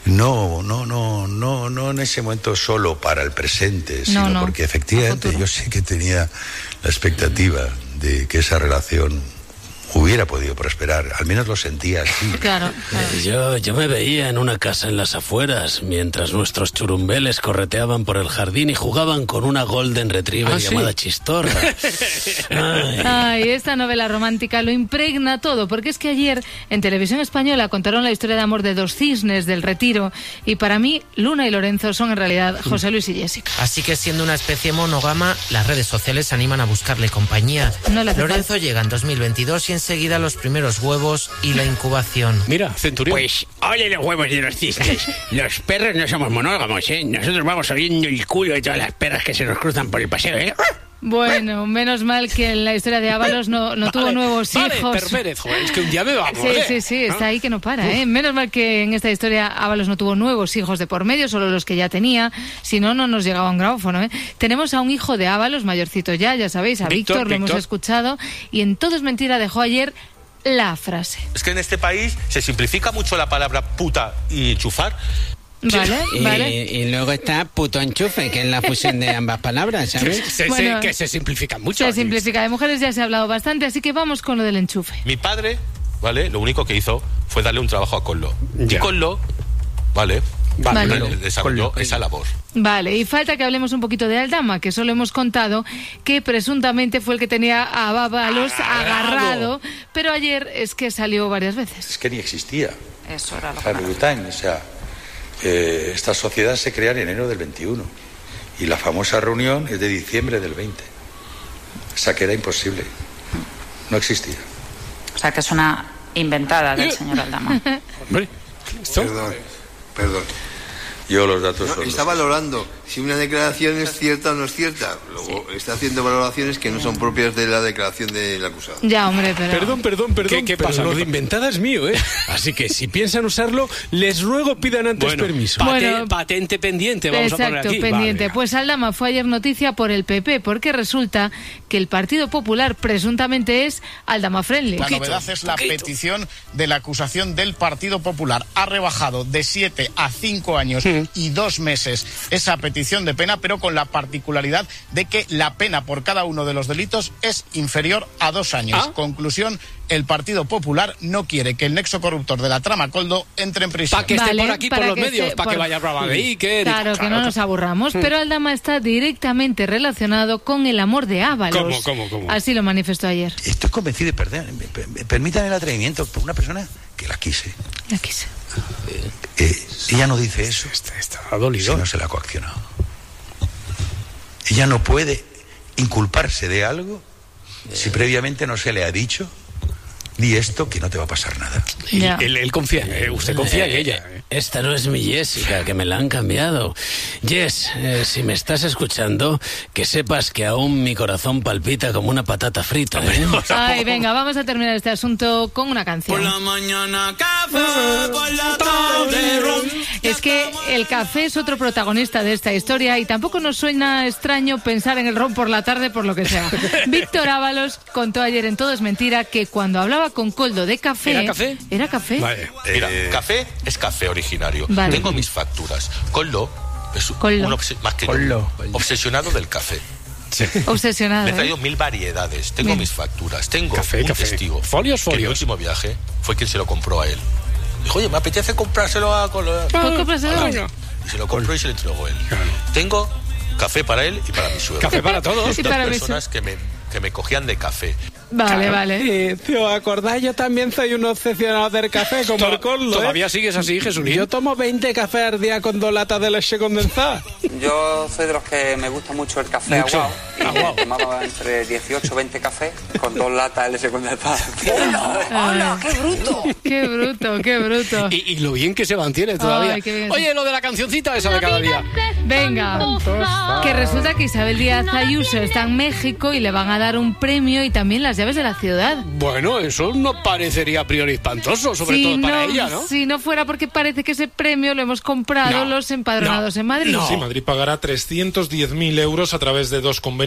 No, no, no, no, no en ese momento solo para el presente, sino no, no, porque efectivamente yo sí que tenía la expectativa de que esa relación hubiera podido prosperar, al menos lo sentía así. Claro, claro. Eh, yo, yo me veía en una casa en las afueras, mientras nuestros churumbeles correteaban por el jardín y jugaban con una golden retriever ¿Ah, llamada sí? Chistorra. Ay. Ay, esta novela romántica lo impregna todo, porque es que ayer en Televisión Española contaron la historia de amor de dos cisnes del Retiro, y para mí Luna y Lorenzo son en realidad José Luis y Jessica. Así que siendo una especie monógama, las redes sociales animan a buscarle compañía. No le hace Lorenzo falta. llega en dos mil veintidós y enseguida los primeros huevos y la incubación. Mira, Centurión. Pues, ole los huevos de los cisnes. Los perros no somos monógamos, ¿eh? Nosotros vamos oliendo el culo de todas las perras que se nos cruzan por el paseo, ¿eh? Bueno, menos mal que en la historia de Ábalos no, no tuvo Vale, nuevos vale, hijos. Perpérez, joder, es que un día me va a Sí, morder, sí, sí, ¿no? está ahí que no para, ¿eh? Menos mal que en esta historia Ábalos no tuvo nuevos hijos de por medio, solo los que ya tenía, si no, no nos llegaba un grabófono, ¿eh? Tenemos a un hijo de Ábalos, mayorcito ya, ya sabéis, a Víctor, Víctor, lo hemos Víctor. escuchado, y en Todo es Mentira dejó ayer la frase. Es que en este país se simplifica mucho la palabra puta y enchufar. Vale, y, vale. y luego está puto enchufe, que es la fusión de ambas palabras, ¿sabes? Se- se- Bueno, que se simplifica mucho. Se simplifica, de mujeres ya se ha hablado bastante, así que vamos con lo del enchufe. Mi padre, ¿vale? Lo único que hizo fue darle un trabajo a Collo. Y Ya. Collo, ¿vale? Vale. Le- Vale. le desarrolló Collo. esa labor. Vale, y falta que hablemos un poquito de Aldama, que solo hemos contado que presuntamente fue el que tenía a Ábalos agarrado, pero ayer es que salió varias veces. Es que ni existía. Eso era lo Harry Time, o sea, eh, esta sociedad se crea en enero del veintiuno y la famosa reunión es de diciembre del veinte. O sea que era imposible. No existía. O sea, que es una inventada del señor Aldama. Perdón, perdón. Yo los datos No, son está los- valorando si una declaración es cierta o no es cierta. Luego está haciendo valoraciones que no son propias de la declaración del acusado. Ya, hombre, pero... Perdón, perdón, perdón. ¿Qué- qué pero pasa? Lo ¿Qué de pasa? inventada es mío, ¿eh? Así que si piensan usarlo, les ruego pidan antes Bueno, permiso. pate- Bueno, patente pendiente, vamos a poner Exacto, aquí. pendiente. Vale. Pues Aldama fue ayer noticia por el P P, porque resulta que el Partido Popular presuntamente es Aldama Friendly. La novedad es la petición de la acusación del Partido Popular. Ha rebajado de siete a cinco años y dos meses esa petición de pena, pero con la particularidad de que la pena por cada uno de los delitos es inferior a dos años. ¿Ah? Conclusión, el Partido Popular no quiere que el nexo corruptor de la trama Coldo entre en prisión. Para que esté Vale, por aquí, por para los que medios, esté para que por- vaya a Brava de Iker. y- Claro, que no nos aburramos, pero Aldama está directamente relacionado con el amor de Ábalos. ¿Cómo, cómo, cómo? Así lo manifestó ayer. Estoy convencido de perder. Me, me- me permitan el atrevimiento por una persona que la quise. La quise. Eh, ella no dice eso. Está dolido. Si no se la ha coaccionado. Ella no puede inculparse de algo si previamente no se le ha dicho, di esto que no te va a pasar nada. Y Ya. él, él confía, eh, usted confía en Eh, ella. eh. Esta no es mi Jessica, que me la han cambiado. Jess, eh, si me estás escuchando, que sepas que aún mi corazón palpita como una patata frita. ¿eh? Ay, venga, vamos a terminar este asunto con una canción. mañana café, por la tarde ron. Es que el café es otro protagonista de esta historia y tampoco nos suena extraño pensar en el ron por la tarde por lo que sea. Víctor Ábalos contó ayer en Todo es Mentira que cuando hablaba con Coldo de café... ¿Era café? Era café. Vale. Mira, café es café originario. Vale. Tengo mis facturas. Collo es Collo. un obse- más que yo, Collo. obsesionado del café. Obsesionado. Me he ¿eh? traído mil variedades. Tengo Bien. mis facturas. Tengo Café, un café. testigo. Folios, Que en mi folios. último viaje fue quien se lo compró a él. Dijo, oye, me apetece comprárselo a Collo. Pues cómpraselo. A la- Y se lo compró y se lo entregó él. Tengo café para él y para mi suegro. Café para todos. Dos Y para mi personas que me, que me cogían de café. Vale, vale. ¿Te acordáis? Yo también soy un obsesionado del café, como el Coldo, ¿eh? ¿Todavía sigues así, Jesulín? Yo tomo veinte cafés al día con dos latas de leche condensada. Yo soy de los que me gusta mucho el café Mucho. aguado. Y Aguado. tomaba entre dieciocho o veinte cafés con dos latas de leche condensada. ¡Hola, qué bruto! ¡Qué bruto, qué bruto! Y, y lo bien que se mantiene todavía. Ay, qué bien. Oye, lo de la cancioncita esa de cada día. Venga, que resulta que Isabel Díaz Ayuso está en México y le van a dar un premio y también las llaves de la ciudad. Bueno, eso no parecería a priori espantoso, sobre Si todo para no- ella, ¿no? Si no fuera porque parece que ese premio lo hemos comprado No, los empadronados en Madrid. Sí, Madrid pagará trescientos diez mil euros a través de dos convenios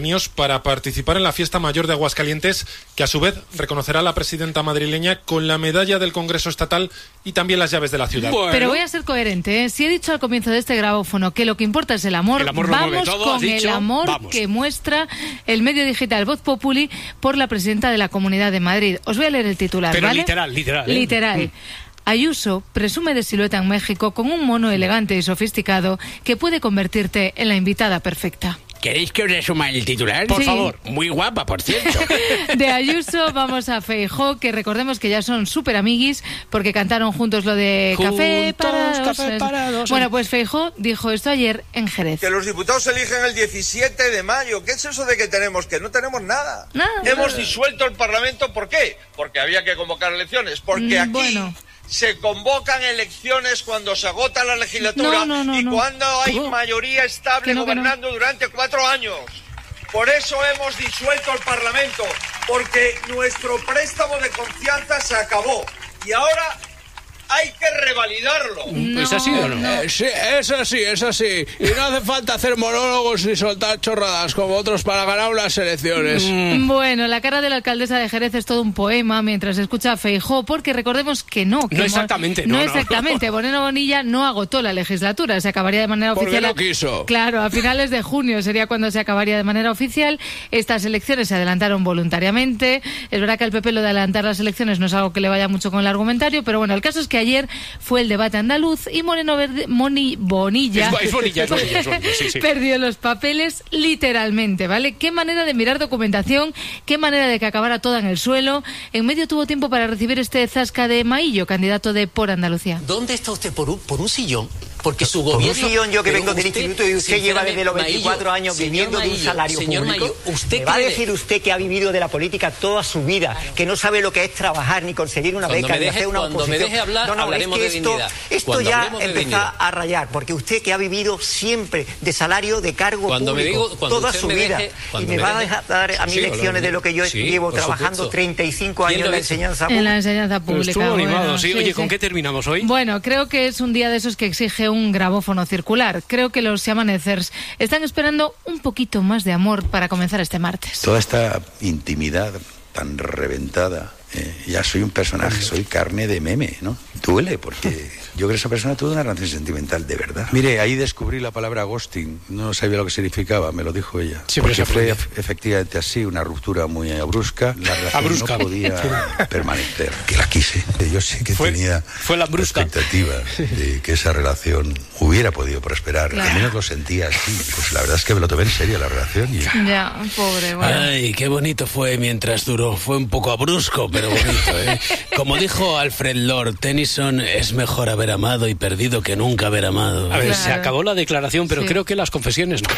premios para participar en la fiesta mayor de Aguascalientes, que a su vez reconocerá a la presidenta madrileña con la medalla del Congreso Estatal y también las llaves de la ciudad. Bueno. Pero voy a ser coherente, ¿eh? Si he dicho al comienzo de este grabófono que lo que importa es el amor, el amor vamos todo, con dicho, el amor vamos. que muestra el medio digital Voz Populi por la presidenta de la Comunidad de Madrid. Os voy a leer el titular, Pero ¿vale? literal, literal. ¿eh? Literal. Ayuso presume de silueta en México con un mono elegante y sofisticado que puede convertirte en la invitada perfecta. ¿Queréis que os resuma el titular? Por Sí. favor. Muy guapa, por cierto. De Ayuso vamos a Feijóo, que recordemos que ya son súper amiguis porque cantaron juntos lo de café Juntos, parados. café parados. Bueno, pues Feijóo dijo esto ayer en Jerez. Que los diputados se eligen el diecisiete de mayo. ¿Qué es eso de que tenemos que? No tenemos nada. Nada. Hemos disuelto el Parlamento. ¿Por qué? Porque había que convocar elecciones. Porque Mm, aquí bueno. se convocan elecciones cuando se agota la legislatura No, no, no, y no. cuando hay ¿Cómo? mayoría estable Que no, que no. gobernando durante cuatro años. Por eso hemos disuelto el Parlamento, porque nuestro préstamo de confianza se acabó. Y ahora hay que revalidarlo. ¿Es así o no? Eh, sí, es así, es así. Y no hace falta hacer monólogos ni soltar chorradas como otros para ganar unas elecciones. Bueno, la cara de la alcaldesa de Jerez es todo un poema mientras escucha a Feijóo, porque recordemos que no. Que No Mo- exactamente, No, no, no. exactamente. Moreno Bonilla no agotó la legislatura, se acabaría de manera Porque oficial. no quiso. Claro, a finales de junio sería cuando se acabaría de manera oficial. Estas elecciones se adelantaron voluntariamente. Es verdad que al P P lo de adelantar las elecciones no es algo que le vaya mucho con el argumentario, pero bueno, el caso es que ayer fue el debate andaluz y Moreno Verde, Moni, Bonilla, Es, es Bonilla, es Bonilla, es Bonilla, sí, sí. perdió los papeles literalmente, ¿vale? Qué manera de mirar documentación, qué manera de que acabara toda en el suelo. En medio tuvo tiempo para recibir este zasca de Maillo, candidato de Por Andalucía. ¿Dónde está usted por un, por un sillón? Porque su Por un gobierno... sillón, yo que Pero vengo del usted, instituto y usted lleva desde los sinceramente, veinticuatro Maillo, años señor viviendo de un Maillo, salario señor público. Maillo, ¿usted ¿Me va a cree- decir usted que ha vivido de la política toda su vida, que no sabe lo que es trabajar ni conseguir una Cuando beca me ni deje- hacer una cuando me oposición? deje hablar, no, no, hablaremos es que de esto, dignidad. Esto Cuando ya hablemos de empieza dignidad. a rayar, porque usted que ha vivido siempre de salario de cargo Cuando me público digo- cuando toda usted su me vida deje- y cuando me me va a deje- dejar dar a mí Sí, lecciones de lo que yo sí, llevo por trabajando supuesto. treinta y cinco ¿Quién años en lo la dice? enseñanza En pública. la enseñanza pública. Estuvo animado, bueno, sí. sí, Oye, sí. ¿con qué terminamos hoy? Bueno, creo que es un día de esos que exige un grabófono circular. Creo que los Yamanecers están esperando un poquito más de amor para comenzar este martes. Toda esta intimidad tan reventada, eh, ya soy un personaje, soy carne de meme, ¿no? Duele, porque yo creo que esa persona tuvo una relación sentimental de verdad. Mire, ahí descubrí la palabra ghosting, no sabía lo que significaba, me lo dijo ella. Sí, pero porque se fue aprende. ef- efectivamente así, una ruptura muy brusca, la relación Abrusca. no podía permanecer. Que la quise. Yo sí que Fue- tenía fue la brusca. expectativa de que esa relación hubiera podido prosperar, Claro. al menos lo sentía así. Pues la verdad es que me lo tomé en serio la relación y... Ya, pobre, bueno. Ay, qué bonito fue mientras duró. Fue un poco abrusco, pero bonito, ¿eh? Como dijo Alfred Lord Tennyson, es mejor haber amado y perdido que nunca haber amado. A ver, Claro. se acabó la declaración, pero Sí. creo que las confesiones no.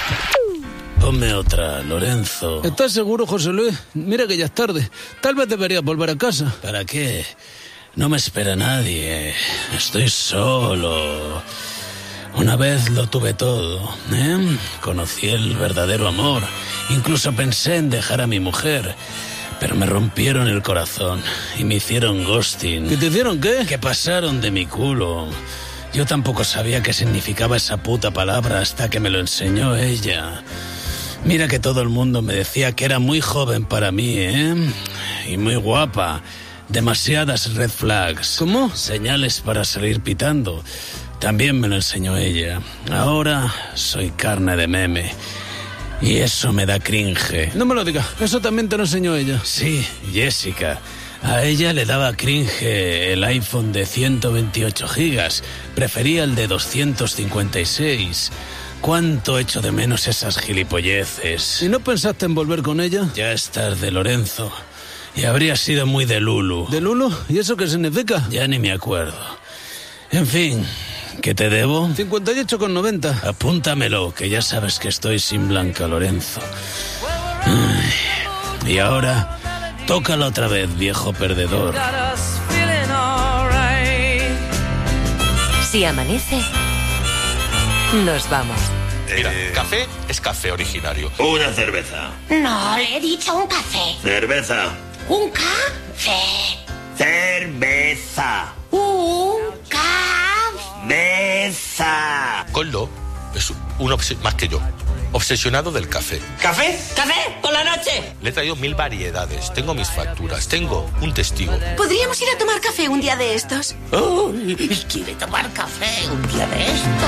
Ponme otra, Lorenzo. ¿Estás seguro, José Luis? Mira que ya es tarde. Tal vez deberías volver a casa. ¿Para qué? No me espera nadie. Estoy solo. Una vez lo tuve todo, ¿eh? Conocí el verdadero amor. Incluso pensé en dejar a mi mujer. Pero me rompieron el corazón y me hicieron ghosting. ¿Qué te hicieron qué? Que pasaron de mi culo. Yo tampoco sabía qué significaba esa puta palabra hasta que me lo enseñó ella. Mira que todo el mundo me decía que era muy joven para mí, ¿eh? Y muy guapa. Demasiadas red flags. ¿Cómo? Señales para salir pitando. También me lo enseñó ella. Ahora soy carne de meme. Y eso me da cringe. No me lo digas, eso también te lo enseñó ella. Sí, Jessica. A ella le daba cringe el iPhone de ciento veintiocho gigas. Prefería el de doscientos cincuenta y seis. ¿Cuánto echo de menos esas gilipolleces? ¿Y no pensaste en volver con ella? Ya es tarde, Lorenzo. Y habría sido muy de Lulu. ¿De Lulu? ¿Y eso qué significa? Ya ni me acuerdo. En fin, ¿qué te debo? cincuenta y ocho con noventa. Apúntamelo, que ya sabes que estoy sin Blanca, Lorenzo. Ay, y ahora, tócala otra vez, viejo perdedor. Si amanece, nos vamos. Mira, café es café originario. Una cerveza. No, le he dicho un café. Cerveza. Un café. Cerveza. Un café. Mesa. Coldo, es un obs- más que yo, obsesionado del café. ¿Café? ¿Café? ¿Por la noche? Le he traído mil variedades, tengo mis facturas, tengo un testigo. ¿Podríamos ir a tomar café un día de estos? Uy, ¿quiere tomar café un día de estos?